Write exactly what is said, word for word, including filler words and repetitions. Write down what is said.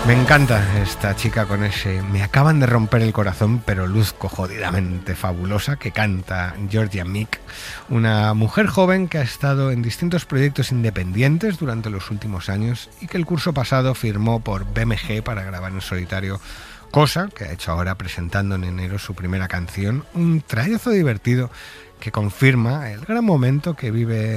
Me encanta esta chica con ese "me acaban de romper el corazón, pero luzco jodidamente fabulosa" que canta Georgia Meek, una mujer joven que ha estado en distintos proyectos independientes durante los últimos años y que el curso pasado firmó por B M G para grabar en solitario, cosa que ha hecho ahora presentando en enero su primera canción, un trayazo divertido que confirma el gran momento que vive